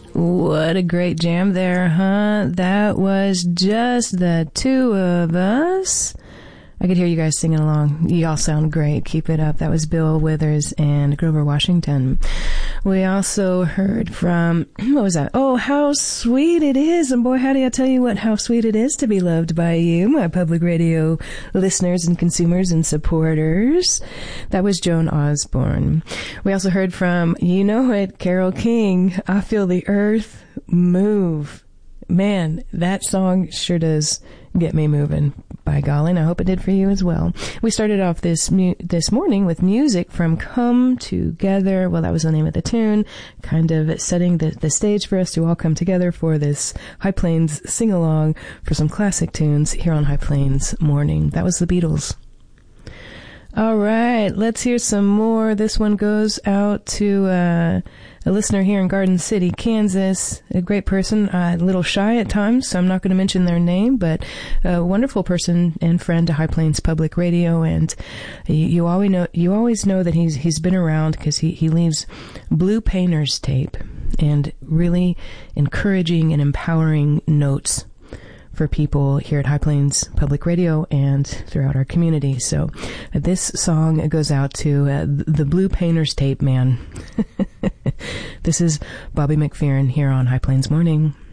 What a great jam there, huh? That was just the two of us. I could hear you guys singing along. You all sound great. Keep it up. That was Bill Withers and Grover Washington. We also heard from, what was that? Oh, How Sweet It Is. And boy, howdy, I tell you what, how sweet it is to be loved by you, my public radio listeners and consumers and supporters. That was Joan Osborne. We also heard from, you know it, Carole King, I Feel the Earth Move. Man, that song sure does get me moving. By golly, and I hope it did for you as well. We started off this morning with music from Come Together. Well, that was the name of the tune, kind of setting the stage for us to all come together for this High Plains sing-along for some classic tunes here on High Plains Morning. That was the Beatles. All right, let's hear some more. This one goes out to a listener here in Garden City, Kansas, a great person, a little shy at times, so I'm not going to mention their name, but a wonderful person and friend to High Plains Public Radio, and you always know that he's been around because he leaves blue painter's tape and really encouraging and empowering notes for people here at High Plains Public Radio and throughout our community. So this song goes out to the Blue Painter's Tape Man. This is Bobby McFerrin here on High Plains Morning.